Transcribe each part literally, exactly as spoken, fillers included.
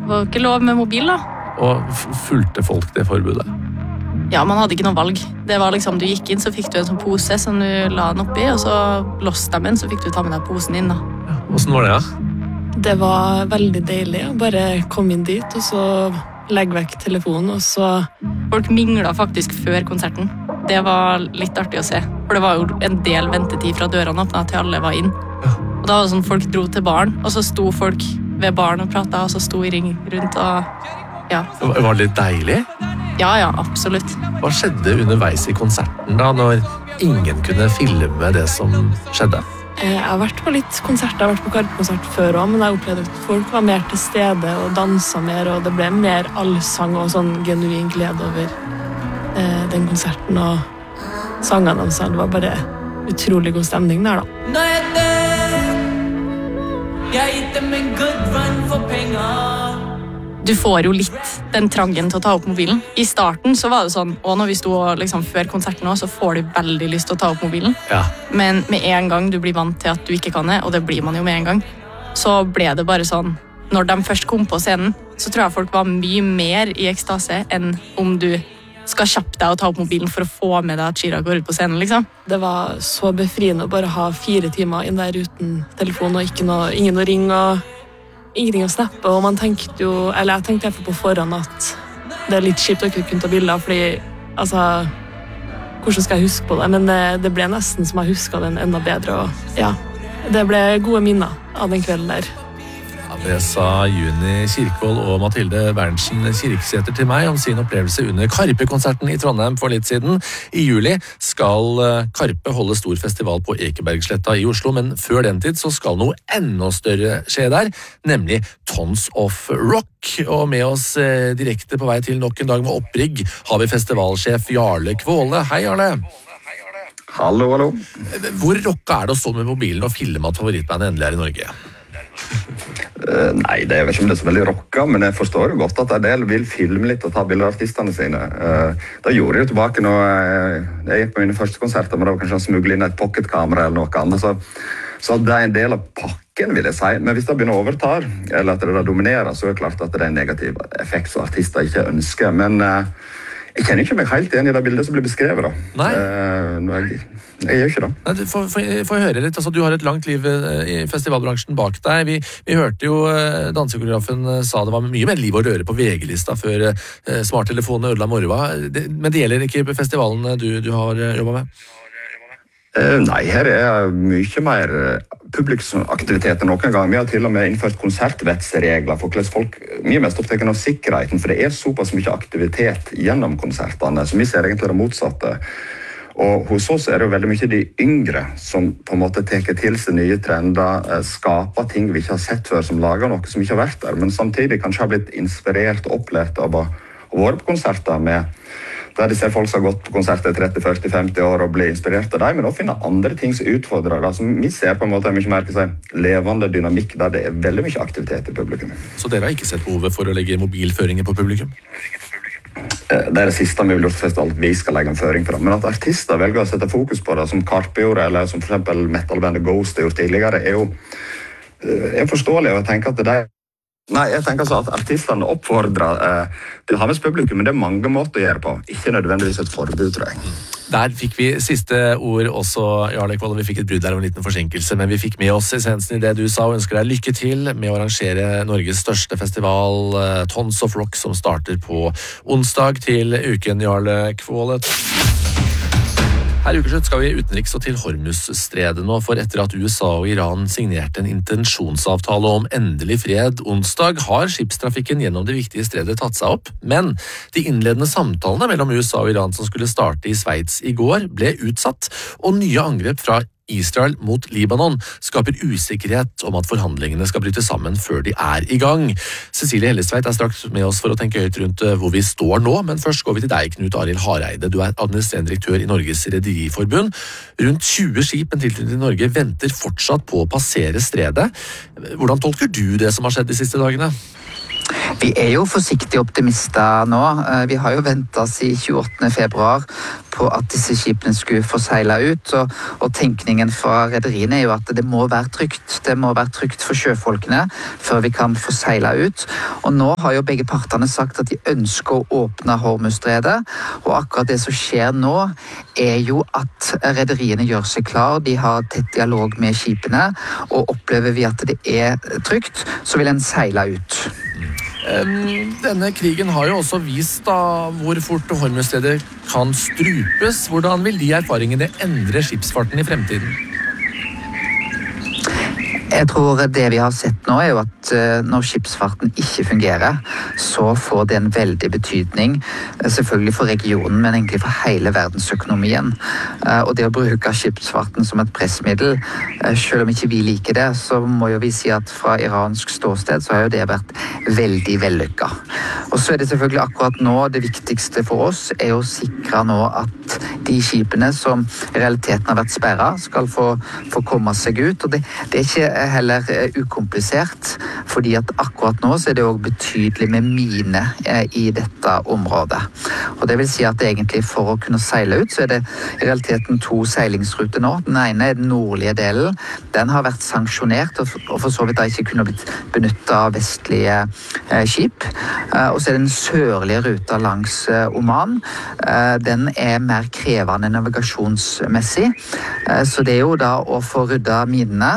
Det var ikke lov med mobil da. Og f- fulgte folk det forbudet? Ja, man hadde ikke noe valg. Det var liksom, du gikk inn, så fikk du en sånn pose som du la den oppi, og så låste dem inn, så fikk du ta med deg posen inn da. Ja, hvordan var det da? Det var veldig deilig å bare komme inn dit, og så legge vekk telefonen, og så... Folk minglet faktisk før konserten. Det var litt artig å se, for det var jo en del ventetid fra dørene åpnet til alle var inn. Ja. Og da var det sånn, folk dro til baren, og så sto folk ved baren og pratet, og så sto i ring rundt, og ja. Var det litt deilig? Ja, ja, absolutt. Hva skjedde underveis i konserten da, når ingen kunne filme det som skjedde? Jeg har vært på litt konsert, jeg har vært på Karpe-konsert før også, men jeg opplevde at folk var mer til stede og danset mer, og det ble mer allsang og sånn genuin glede over eh, den konserten og sangene de sa. Det var bare utrolig god stemning der da. Når jeg dør, jeg gitt dem en good run for penger. Du får jo litt den trangen til å ta opp mobilen. I starten så var det sånn, og når vi sto liksom, før konserten også, så får du veldig lyst til å ta opp mobilen. Ja. Men med en gang du blir vant til at du ikke kan det, og det blir man jo med en gang, så ble det bare sånn, når de først kom på scenen, så tror jeg folk var mye mer i ekstase enn om du skal kjappe deg og ta opp mobilen for å få med deg at Chirag går ut på scenen, liksom. Det var så befriende å bare ha fire timer inn der uten telefon, og ikke noe, ingen å ringe, og ingenting å snappe, og man tenkte jo, eller jeg tenkte jeg på forhånd at det er litt kjipt å ikke kunne ta bilder, fordi, altså, hvordan skal jeg huske på det? Men det, det ble nesten som jeg husket den enda bedre, og ja, det ble gode minner av den kvelden der. Ja, det sa Juni Kirkvold og Mathilde Berntsen Kirksæter til meg om sin opplevelse under Karpe-konserten i Trondheim for litt siden. I juli skal Karpe holde stor festival på Ekebergsletta i Oslo, men før den tid så skal noe enda større skje der, nemlig Tons of Rock. Og med oss eh, direkte på vei til nok en dag med opprigg har vi festivalsjef Jarle Kvåle. Hei, Jarle! Hallo, hallo. Hvor rocka er det å stå med mobilen og filme at favorittbandet endelig er i Norge? Uh, nei, det er vel ikke om det er så veldig rocka, men jeg forstår jo godt at en del vil filme litt og ta bilder av artistene sine. Uh, da gjorde jeg jo tilbake når jeg, jeg gikk på mine første konserter, men da var kanskje smugle inn et pocketkamera eller noe annet, så, så det er en del av pakken, vil jeg si. Men hvis det begynner å overta, eller at det da dominerer, så er det klart at det er en negativ effekt som artister ikke ønsker, men uh, jeg kjenner ikke meg helt igjen i det bildet som blir beskrevet da. Nei. Uh, jeg, jeg gjør ikke det. Nei, du får, får, får høre litt, altså, du har et langt liv i festivalbransjen bak deg. Vi, vi hørte jo uh, dansekoreografen uh, sa det var mye mer liv og røre på V G-lista før uh, smarttelefonene ødela morva. Det, men det gjelder ikke festivalen du, du har uh, jobbet med? Uh, nei, her er mye mer publikumsaktivitet enn noen gang. Vi har til og med innført konsertvettsregler for hvordan folk mye mest opptatt av sikkerheten, for det er såpass mye aktivitet gjennom konsertene, så vi ser egentlig det motsatte. Og hos oss er det jo veldig mye de yngre som på en måte teker til seg nye trender, skaper ting vi ikke har sett før, som lager noe som ikke har vært der, men samtidig kanskje har blitt inspirert og opplært av å være på konserter med der de ser folk som har gått på konserter tretti, førti, femti år og blir inspirert av dem, men også finner andre ting som utfordrer det, som vi ser på en måte mye mer si, levende dynamikk, der det er veldig mye aktivitet i publikum. Så dere har ikke sett behovet for å legge mobilføringer på publikum? Det er det siste vi vil gjøre først, alt vi skal legge en føring for det. Men at artister velger å sette fokus på det, som Karpe gjorde, eller som for eksempel metalbandet Ghost har gjort tidligere, er jo er forståelig, og jeg tenker at det er Nei, jeg tenker så at artistene oppfordrer eh, til å ha med publikum, men det er mange måter å gjøre på. Ikke nødvendigvis et forbud, tror jeg. Der fikk vi siste ord også, Jarle Kvåle. Vi fikk et brudd der om en liten forsinkelse, men vi fikk med oss essensen i det du sa, og ønsker deg lykke til med å arrangere Norges største festival, Tons of Rock, som starter på onsdag til uken, Jarle Kvåle. Her i Ukeslutt skal vi utenriks og til Hormuzstredet nå, for etter at U S A og Iran signerte en intensjonsavtale om endelig fred onsdag, har skipstrafikken gjennom det viktige stredet tatt seg opp. Men de innledende samtalene mellom U S A og Iran som skulle starte i Sveits i går, ble utsatt, og nye angrep fra Israel mot Libanon skaper usikkerhet om at forhandlingene skal bryte sammen før de er i gang. Cecilie Hellestveit er straks med oss for å tenke høyt rundt hvor vi står nå, men først går vi til deg, Knut Arild Hareide. Du er administrerende direktør i Norges Rederiforbund. Rundt tjue skip med tilknytning til Norge venter fortsatt på å passere stredet. Hvordan tolker du det som har skjedd de siste dagene? Vi er jo forsiktig optimister nå. Vi har jo ventet siden tjueåttende februar på at disse skipene skulle få seile ut, og, og tenkningen fra rederiene er jo at det må være trygt. Det må være trygt for sjøfolkene før vi kan få seile ut. Og nå har jo begge partene sagt at de ønsker å åpne Hormuzstredet, og akkurat det som skjer nå er jo at rederiene gjør seg klar, de har tett dialog med skipene, og opplever vi at det er trygt, så vil en seile ut. Denne krigen har jo også vist da hvor fort Hormuzstredet kan strupes. Hvordan vil de erfaringene endre skipsfarten i fremtiden? Jeg tror det vi har sett nå er jo at når skipsfarten ikke fungerer, så får det en veldig betydning, selvfølgelig for regionen, men egentlig for hele verdensøkonomien. Og det å bruke skipsfarten som et pressmiddel, selv om ikke vi liker det, så må jo vi si at fra iransk ståsted så har jo det vært veldig vellykket. Og så er det selvfølgelig akkurat nå det viktigste for oss er å sikre nå at de skipene som i realiteten har vært sperret skal få, få komme seg ut, og det, det er ikke heller ukomplisert, fordi at akkurat nå så er det også betydelig med mine i dette området. Og det vil si at egentlig for å kunne seile ut, så er det i realiteten to seilingsruter nå. Den ene er den nordlige delen. Den har vært sanksjonert, og for så vidt da ikke kunne blitt benyttet av vestlige skip. Og så er det den sørlige ruta langs Oman. Den er mer krevende navigasjonsmessig. Så det er jo da å få ryddet minene,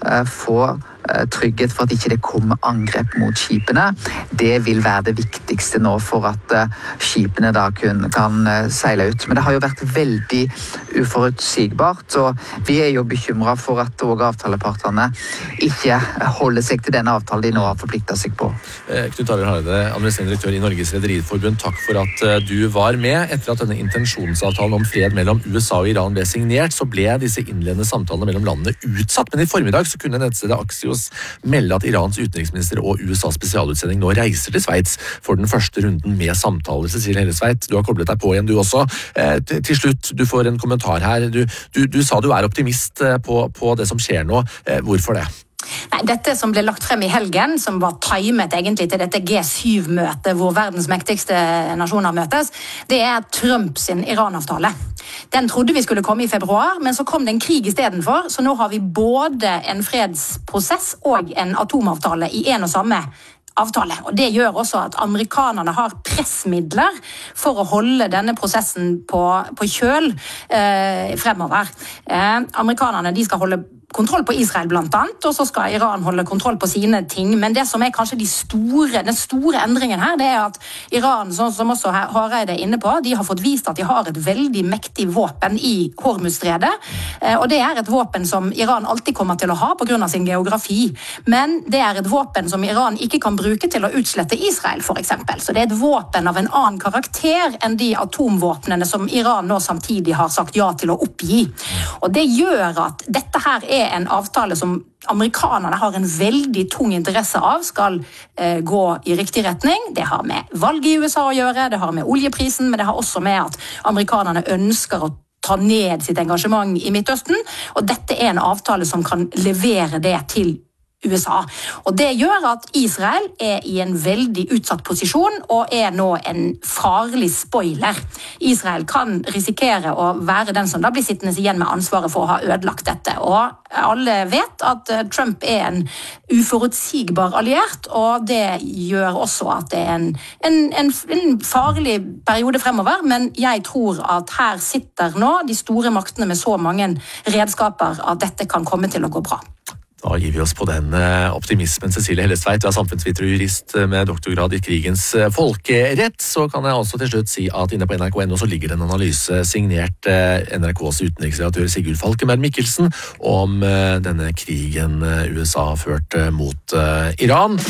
få trygghet for at ikke det kommer angrep mot skipene. Det vil være det viktigste nå for at skipene da kun, kan seile ut. Men det har jo vært veldig uforutsigbart, og vi er jo bekymret for at også avtalepartene ikke holder seg til den avtalen de nå har forpliktet seg på. Knut Arild Hareide, administrerende direktør i Norges Rederiforbund, takk for at du var med. Etter at denne intensjonsavtalen om fred mellom U S A og Iran ble signert, så ble disse innledende samtalene mellom landene utsatt. Men i formiddag så kunne nettstedet Axios melde at Irans utenriksminister og U S A's spesialutsending nå reiser til Sveits for den første runden med samtaler. Cecilie Hellestveit, du har koblet deg på igjen du også. Eh, til, til slutt, du får en kommentar her. Du, du, du sa du er optimist på, på det som skjer nå. Eh, hvorfor det? Nei, dette som ble lagt frem i helgen, som var timet egentlig til dette G syv-møtet hvor verdens mektigste nasjoner møtes, det er Trump sin Iran-avtale. Den trodde vi skulle komme i februar, men så kom det en krig i stedet for, så nå har vi både en fredsprosess og en atomavtale i en og samme avtale. Og det gjør også at amerikanerne har pressmidler for å holde denne prosessen på, på kjøl eh, fremover. Eh, amerikanerne de skal holde kontroll på Israel blant annet, og så skal Iran holde kontroll på sine ting. Men det som er kanskje de store, den store endringen her, det er at Iran, sånn som også Hareide er inne på, de har fått vist at de har et veldig mektig våpen i Hormuzstredet, og det er et våpen som Iran alltid kommer til å ha på grunn av sin geografi. Men det er et våpen som Iran ikke kan bruke til å utslette Israel, for eksempel. Så det er et våpen av en annen karakter enn de atomvåpnene som Iran nå samtidig har sagt ja til å oppgi. Og det gjør at dette her er en avtale som amerikanerne har en veldig tung interesse av skal eh, gå i riktig retning. Det har med valg i U S A å gjøre, det har med oljeprisen, men det har også med at amerikanerne ønsker å ta ned sitt engasjement i Midtøsten, og dette er en avtale som kan levere det til U S A. Og det gjør at Israel er i en veldig utsatt posisjon og er nå en farlig spoiler. Israel kan risikere å være den som da blir sittende igjen med ansvaret for å ha ødelagt dette. Og alle vet at Trump er en uforutsigbar alliert, og det gjør også at det er en, en, en, en farlig periode fremover, men jeg tror at her sitter nå de store maktene med så mange redskaper at dette kan komme til å gå bra. Da gir vi oss på den optimismen. Cecilie Hellestveit, du er samfunnsviter og jurist med doktorgrad i krigens folkerett. Så kan jeg også til slutt si at inne på N R K punktum N O så ligger det en analyse signert N R K's utenriksredaktør Sigurd Falkenberg Mikkelsen om denne krigen U S A har ført mot Iran.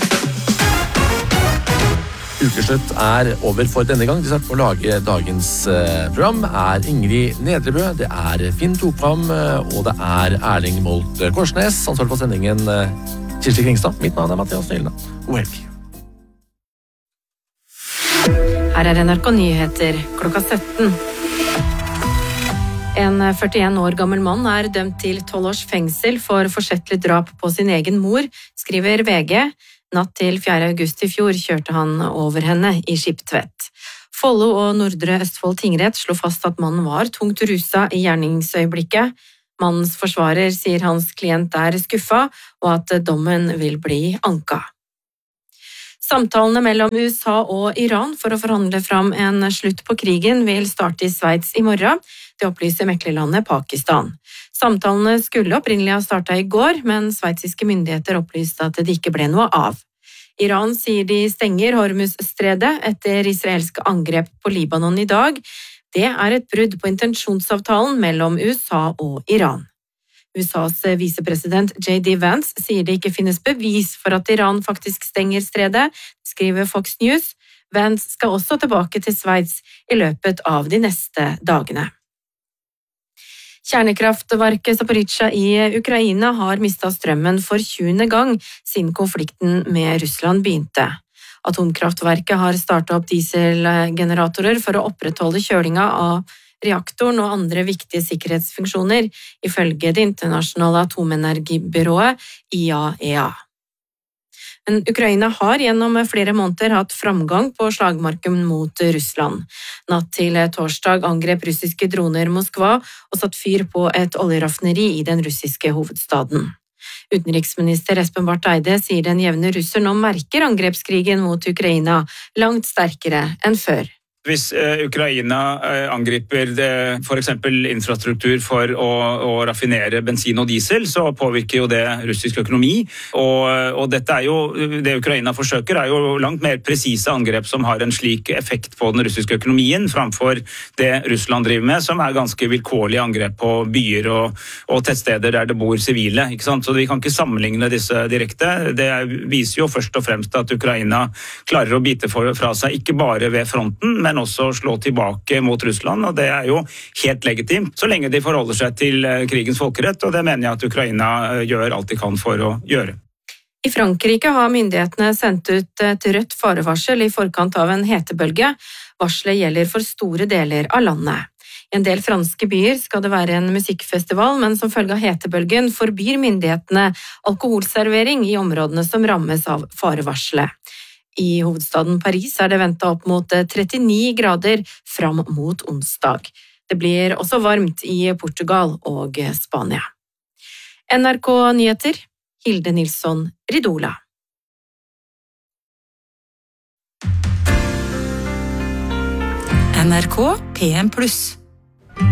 Ukeslutt er over for denne gang. De satt på å lage dagens program er Ingrid Nedrebø, det er Finn Topam, og det er Erling Molt Korsnes. Ansvarlig for sendingen Kirsti Kringstad. Mitt navn er Mathias Nylund. God helg. Her er N R K Nyheter klokka sytten. En førtien år gammel mann er dømt til tolv års fengsel for forsettlig drap på sin egen mor, skriver V G. Natt til fjerde august i fjor kjørte han over henne i Skiptvet. Follo og Nordre Østfold tingrett slo fast at mannen var tungt rusa i gjerningsøyeblikket. Mannens forsvarer sier hans klient er skuffa, og at dommen vil bli anka. Samtalene mellom U S A og Iran for å forhandle fram en slutt på krigen vil starte i Sveits i morgen, det opplyser meklerlandet Pakistan. Samtalene skulle opprinnelig ha startet i går, men sveitsiske myndigheter opplyste at det ikke ble noe av. Iran sier de stenger Hormuz-stredet etter israelske angrep på Libanon i dag. Det er et brudd på intensjonsavtalen mellom U S A og Iran. U S A's visepresident J D Vance sier det ikke finnes bevis for at Iran faktisk stenger stredet, skriver Fox News. Vance skal også tilbake til Sveits i løpet av de neste dagene. Kjernekraftverket Zaporizjzja i Ukraina har mistet strømmen for tjuende gang siden konflikten med Russland begynte. Atomkraftverket har startet opp dieselgeneratorer for å opprettholde kjølinga av reaktoren og andre viktige sikkerhetsfunksjoner, ifølge det internasjonale atomenergibyrået I A E A. Men Ukraina har gjennom flere måneder hatt framgang på slagmarken mot Russland. Natt til torsdag angrep russiske droner Moskva og satt fyr på et oljeraffineri i den russiske hovedstaden. Utenriksminister Espen Barth Eide sier den jevne russer nå merker angrepskrigen mot Ukraina langt sterkere enn før. Hvis eh, Ukraina eh, angriper det, for eksempel infrastruktur for å, å raffinere bensin og diesel, så påvirker jo det russisk økonomi. Og, og dette er jo, det Ukraina forsøker er jo langt mer presise angrep som har en slik effekt på den russiske økonomien, framfor det Russland driver med, som er ganske vilkårlige angrep på byer og, og tettsteder der det bor sivile. Ikke sant? Så vi kan ikke sammenligne disse direkte. Det viser jo først og fremst at Ukraina klarer å bite for, fra seg, ikke bare ved fronten, men også slå tilbake mot Russland, og det er jo helt legitimt, så lenge de forholder seg til krigens folkerett, og det mener jeg at Ukraina gjør alt de kan for å gjøre. I Frankrike har myndighetene sendt ut et rødt farevarsel i forkant av en hetebølge. Varselet gjelder for store deler av landet. I en del franske byer skal det være en musikkfestival, men som følge av hetebølgen forbyr myndighetene alkoholservering i områdene som rammes av farevarselet. I hovedstaden Paris er det ventet opp mot trettini grader fram mot onsdag. Det blir også varmt i Portugal og Spania. N R K Nyheter, Hilde Nilsson Ridola. N R K P M pluss.